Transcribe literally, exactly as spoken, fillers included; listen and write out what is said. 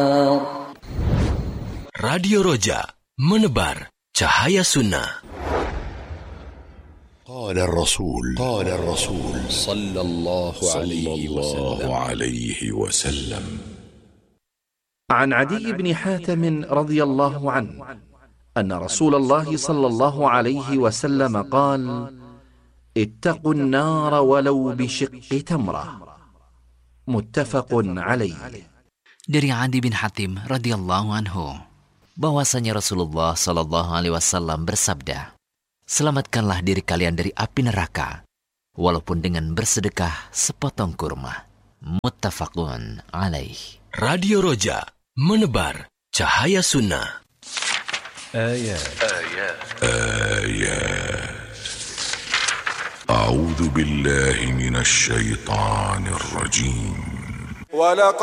Radio Roja, menebar cahaya sunnah. قال الرسول قال الرسول صلى الله عليه وسلم عن عدي بن حاتم رضي الله عنه أن رسول الله صلى الله عليه وسلم قال: اتقوا النار ولو بشق تمرة. متفق عليه. Dari Adi bin Hatim radhiyallahu anhu, bahwasanya Rasulullah sallallahu alaihi wasallam bersabda, selamatkanlah diri kalian dari api neraka, walaupun dengan bersedekah sepotong kurma. Muttafaqun alaih. Radio Roja, menebar cahaya sunnah. آيات آيات أعوذ بالله من الشيطان الرجيم.